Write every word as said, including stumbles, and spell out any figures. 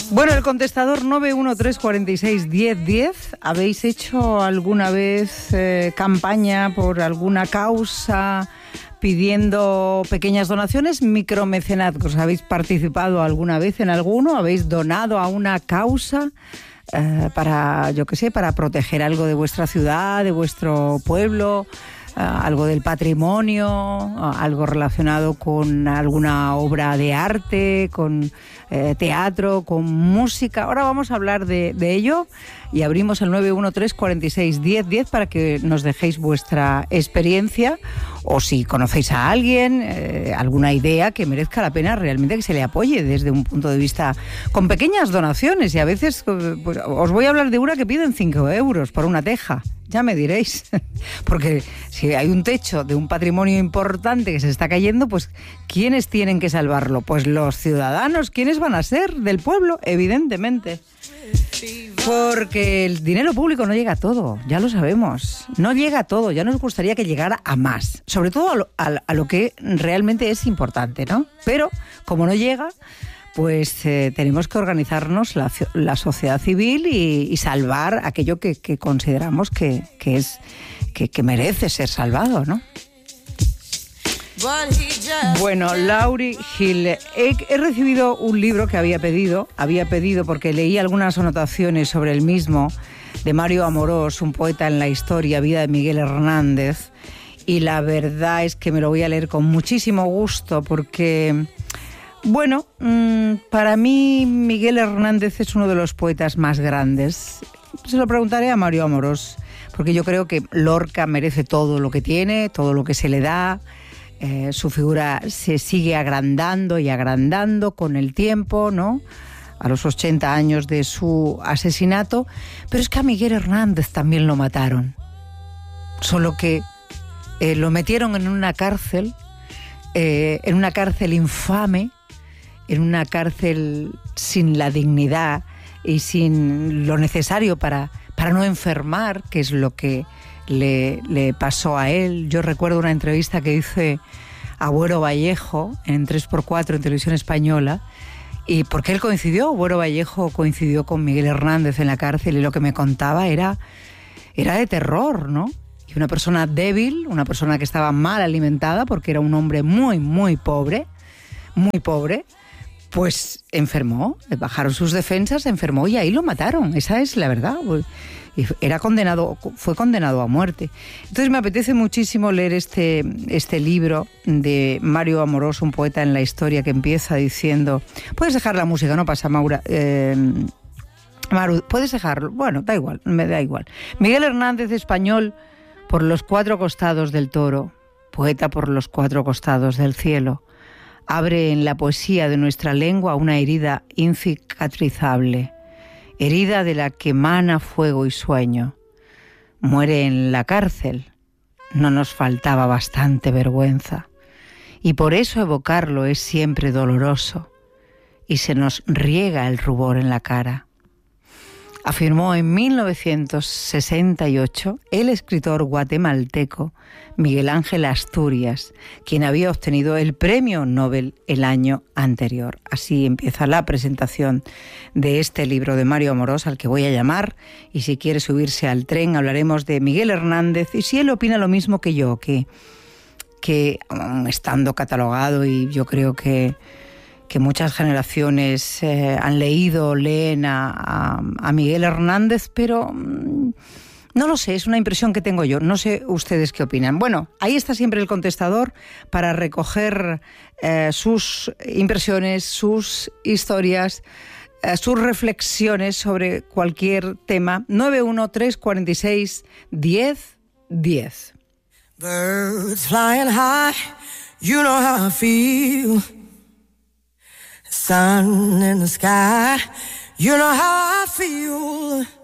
Bueno, el contestador nueve uno tres cuatro seis diez diez. ¿Habéis hecho alguna vez eh, campaña por alguna causa pidiendo pequeñas donaciones? Micromecenazgos. ¿Habéis participado alguna vez en alguno? ¿Habéis donado a una causa eh, para, yo qué sé, para proteger algo de vuestra ciudad, de vuestro pueblo? Uh, algo del patrimonio, uh, algo relacionado con alguna obra de arte, con eh, teatro, con música. Ahora vamos a hablar de, de ello y abrimos el nueve uno tres cuatro seis diez diez para que nos dejéis vuestra experiencia o si conocéis a alguien, eh, alguna idea que merezca la pena realmente que se le apoye desde un punto de vista con pequeñas donaciones. Y a veces pues, os voy a hablar de una que piden cinco euros por una teja. Ya me diréis, porque si hay un techo de un patrimonio importante que se está cayendo, pues ¿quiénes tienen que salvarlo? Pues los ciudadanos. ¿Quiénes van a ser? Del pueblo, evidentemente. Porque el dinero público no llega a todo, ya lo sabemos. No llega a todo, ya nos gustaría que llegara a más. Sobre todo a lo, a, a lo que realmente es importante, ¿no? Pero como no llega, pues eh, tenemos que organizarnos la, la sociedad civil y, y salvar aquello que, que consideramos que, que, es, que, que merece ser salvado, ¿no? Bueno, Lauri Gil, he, he recibido un libro que había pedido, había pedido porque leí algunas anotaciones sobre el mismo, de Mario Amorós, un poeta en la historia, vida de Miguel Hernández, y la verdad es que me lo voy a leer con muchísimo gusto porque... Bueno, para mí Miguel Hernández es uno de los poetas más grandes. Se lo preguntaré a Mario Amorós, porque yo creo que Lorca merece todo lo que tiene, todo lo que se le da. Eh, su figura se sigue agrandando y agrandando con el tiempo, ¿no? A los ochenta años de su asesinato. Pero es que a Miguel Hernández también lo mataron. Solo que eh, lo metieron en una cárcel, eh, en una cárcel infame, en una cárcel sin la dignidad y sin lo necesario para, para no enfermar, que es lo que le, le pasó a él. Yo recuerdo una entrevista que hice a Buero Vallejo en tres por cuatro en Televisión Española, y porque él coincidió, Buero Vallejo coincidió con Miguel Hernández en la cárcel, y lo que me contaba era, era de terror, ¿no? Y una persona débil, una persona que estaba mal alimentada, porque era un hombre muy, muy pobre, muy pobre, pues enfermó, bajaron sus defensas, enfermó y ahí lo mataron. Esa es la verdad. Y era condenado, fue condenado a muerte. Entonces me apetece muchísimo leer este, este libro de Mario Amorós, un poeta en la historia, que empieza diciendo... Puedes dejar la música, no pasa, Maura. Eh, Maru, puedes dejarlo. Bueno, da igual, me da igual. Miguel Hernández, español por los cuatro costados del toro, poeta por los cuatro costados del cielo, abre en la poesía de nuestra lengua una herida incicatrizable, herida de la que emana fuego y sueño. Muere en la cárcel. No nos faltaba bastante vergüenza. Y por eso evocarlo es siempre doloroso y se nos riega el rubor en la cara. Afirmó en mil novecientos sesenta y ocho el escritor guatemalteco Miguel Ángel Asturias, quien había obtenido el premio Nobel el año anterior. Así empieza la presentación de este libro de Mario Amorós, al que voy a llamar, y si quiere subirse al tren hablaremos de Miguel Hernández, y si él opina lo mismo que yo, que, que estando catalogado, y yo creo que que muchas generaciones eh, han leído, leen a, a, a Miguel Hernández, pero mmm, no lo sé, es una impresión que tengo yo. No sé ustedes qué opinan. Bueno, ahí está siempre el contestador para recoger eh, sus impresiones, sus historias, eh, sus reflexiones sobre cualquier tema. nueve uno tres cuatro seis diez diez. Birds flying high, you know how I feel. Sun in the sky, you know how I feel.